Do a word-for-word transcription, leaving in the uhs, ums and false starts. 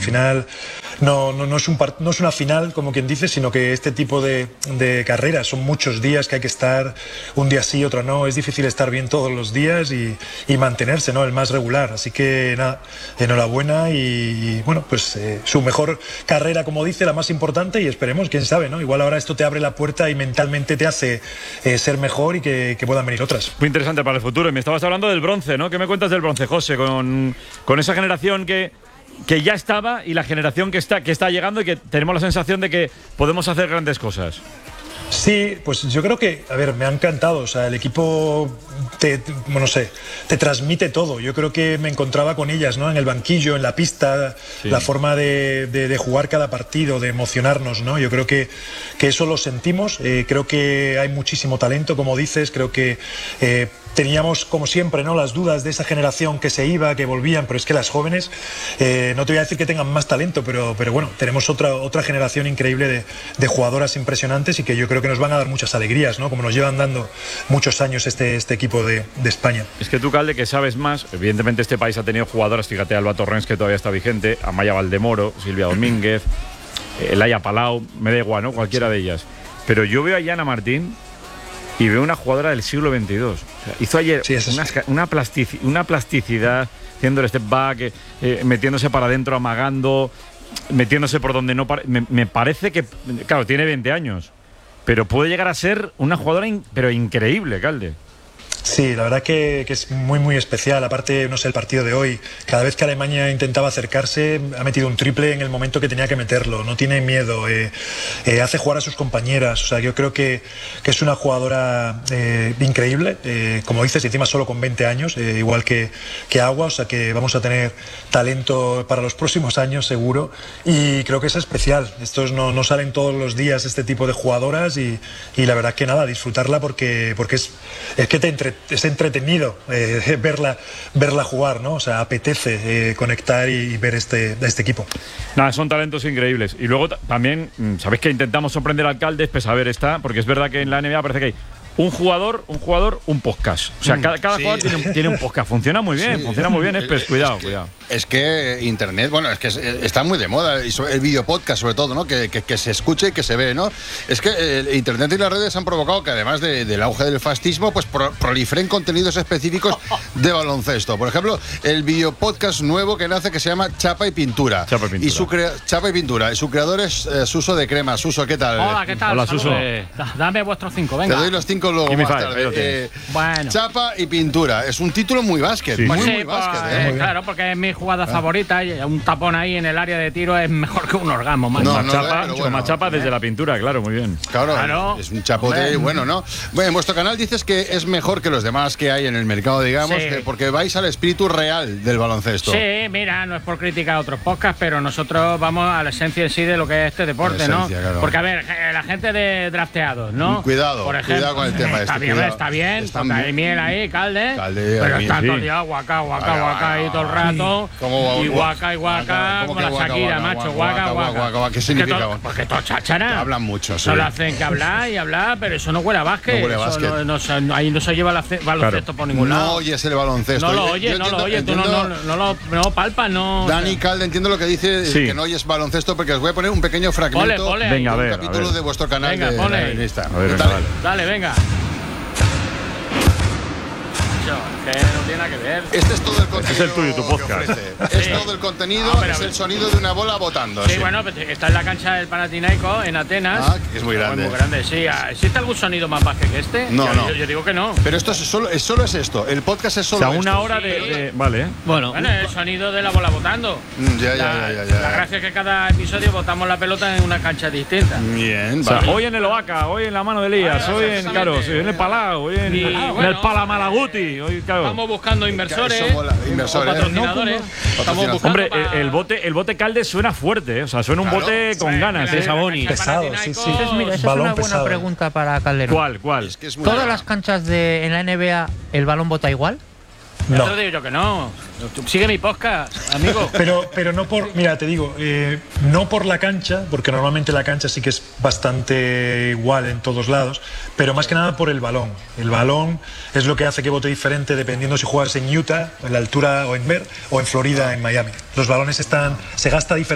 final no, no, no, es un part, no es una final, como quien dice, sino que este tipo de, de carreras son muchos días que hay que estar, un día sí, otro no. Es difícil estar bien todos los días y, y mantenerse, ¿no?, el más regular. Así que nada, enhorabuena y, y bueno, pues eh, su mejor carrera, como dice, la más importante, y esperemos, quién sabe, ¿no? Igual ahora esto te abre la puerta y mentalmente te hace eh, ser mejor y que, que puedan venir otras. Muy interesante para el futuro. Y me estabas hablando del bronce, ¿no? ¿Qué me cuentas del bronce, José? Con, con esa generación que, que ya estaba y la generación que está, que está llegando y que tenemos la sensación de que podemos hacer grandes cosas. Sí, pues yo creo que, a ver, me ha encantado, o sea, el equipo te, bueno, no sé, te transmite todo. Yo creo que me encontraba con ellas, ¿no?, en el banquillo, en la pista, sí. La forma de, de, de jugar cada partido, de emocionarnos, ¿no? Yo creo que, que eso lo sentimos. Eh, creo que hay muchísimo talento, como dices. Creo que eh, teníamos, como siempre, ¿no?, las dudas de esa generación que se iba, que volvían, pero es que las jóvenes, eh, no te voy a decir que tengan más talento, pero, pero bueno, tenemos otra, otra generación increíble de, de jugadoras impresionantes y que yo creo que nos van a dar muchas alegrías, ¿no?, como nos llevan dando muchos años este, este equipo de, de España. Es que tú, Calde, que sabes más, evidentemente este país ha tenido jugadoras, fíjate, Alba Torrens, que todavía está vigente, Amaya Valdemoro, Silvia Domínguez, Elaya Palau, me da igual, ¿no?, cualquiera de ellas. Pero yo veo a Yana Martín y veo una jugadora del siglo veintidós. O sea, hizo ayer sí, una, una, plastici una plasticidad, haciendo el step back, eh, metiéndose para adentro, amagando, metiéndose por donde no... Me, me parece que, claro, tiene veinte años, pero puede llegar a ser una jugadora in pero increíble, Calde. Sí, la verdad que, que es muy muy especial. Aparte, no sé, el partido de hoy, cada vez que Alemania intentaba acercarse, ha metido un triple en el momento que tenía que meterlo. No tiene miedo, eh, eh, hace jugar a sus compañeras. O sea, yo creo que, que es una jugadora eh, increíble, eh, como dices, encima solo con veinte años, eh, igual que, que Agua. O sea, que vamos a tener talento para los próximos años seguro, y creo que es especial. Estos no, no salen todos los días, este tipo de jugadoras, y, y la verdad que nada, disfrutarla porque, porque es, es que te entre es entretenido eh, verla, verla jugar, ¿no? O sea, apetece eh, conectar y, y ver este, este equipo. Nada, son talentos increíbles. Y luego también, sabéis que intentamos sorprender al Calde, pues a ver, está, porque es verdad que en la N B A parece que hay un jugador, un jugador, un podcast. O sea, cada, cada sí. jugador tiene un, tiene un podcast. Funciona muy bien, sí. funciona muy bien. Es, pues, cuidado, es que, cuidado. Es que Internet, bueno, es que es, está muy de moda. Y el video podcast, sobre todo, ¿no? Que, que, que se escuche y que se ve, ¿no? Es que eh, Internet y las redes han provocado que, además de, del auge del fascismo, pues pro, proliferen contenidos específicos de baloncesto. Por ejemplo, el video podcast nuevo que nace, que se llama Chapa y Pintura. Chapa y Pintura. Y su crea Chapa y Pintura. Y su creador es eh, Suso de Crema. Suso, ¿qué tal? Hola, ¿qué tal? Hola, Suso. Eh, dame vuestros cinco, venga. Te doy los cinco luego más tarde. Eh, bueno. Chapa y Pintura. Es un título muy básquet. Sí. Muy, Pues sí, muy básquet. pues, ¿eh? eh, claro, porque es mi jugada ah. favorita. Y un tapón ahí en el área de tiro es mejor que un orgasmo. Más no, no, chapa, no, bueno, más chapa desde la pintura, claro, muy bien. Claro, claro. Es un chapote bueno, ¿no? Bueno, en vuestro canal dices que es mejor que los demás que hay en el mercado, digamos, sí. que porque vais al espíritu real del baloncesto. Sí, mira, no es por criticar a otros podcasts, pero nosotros vamos a la esencia en sí de lo que es este deporte, esencia, ¿no? Claro. Porque, a ver, la gente de drafteados, ¿no? Cuidado, por ejemplo, cuidado con el tema está este. Bien, cuidado. está bien, está porque muy... hay miel ahí, Calde, Calde pero está sí. todo el día guaca, guaca, guaca ahí todo el rato. ¿Cómo, y guaca, y guaca, como la Shakira, macho, guaca, guaca. ¿Qué significa? Porque todo cháchara. Hablan mucho, sí. Solo hacen que hablar y hablar, pero eso no huele a básquet. No huele a básquet. No, no, ahí no se lleva el baloncesto claro. por ningún lado. No oyes el baloncesto. No lo oyes, no lo oyes, tú no, no, no, lo, no palpas, no. Dani, Calde, entiendo lo que dice, sí. que no oyes baloncesto, porque os voy a poner un pequeño fragmento pole, pole, venga, a ver, de un capítulo a ver. de vuestro canal. Venga, de, pole. de, de Insta. A ver, venga, dale, vale. dale, venga. Que no tiene nada que ver. Este es todo el contenido. Este es el tuyo, tu podcast. Es Sí. todo el contenido, No, pero, es el sonido de una bola botando. Sí, sí. bueno, pues está en la cancha del Panathinaikos, en Atenas. Ah, que es muy grande. Muy grande, sí. ¿Existe algún sonido más básquet que este? No, yo, no. Yo, yo digo que no. Pero esto es solo, es solo es esto. El podcast es solo O sea, una esto. hora de, de... Vale, ¿eh? Bueno, bueno, el sonido de la bola botando. Mm, ya, ya, la, ya, ya, ya. La gracia es que cada episodio botamos la pelota en una cancha distinta. Bien, O sea, vale. hoy en el Oaca, hoy en la mano de Elías, Vale, hoy en, exactamente. claro, sí, en el Palau, hoy en, Y, en bueno, el Palamalaguti, hoy, claro. Estamos buscando inversores, Eso mola, inversores. o patrocinadores. Estamos buscando Hombre, para... el, el bote, el bote Calde suena fuerte, ¿eh? O sea, suena un Claro. bote con Sí, ganas, la- ¿eh? la Saboni. cancha Pesado, Panathinaikos- sí, sí. Pues mira, esa Balón es una buena pesado. pregunta para Calderón. ¿Cuál, cuál? Es que es muy ¿Todas raro. las canchas de, en la N B A el balón bota igual? No. No. Te digo yo que no. Sigue mi podcast, amigo. Pero, pero no por, mira, te digo, eh, no por la cancha, porque normalmente la cancha sí que es bastante igual en todos lados, pero más que nada por el balón. El balón es lo que hace que vote diferente dependiendo si juegas en Utah, en la altura, o en Ver, o en Florida, en Miami. Los balones están, se gasta diferente.